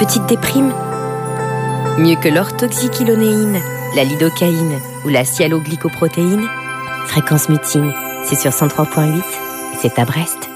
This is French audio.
Petite déprime? Mieux que l'orthoxyquilonéine, la lidocaïne ou la cialoglycoprotéine? Fréquence Muting, c'est sur 103.8 et c'est à Brest.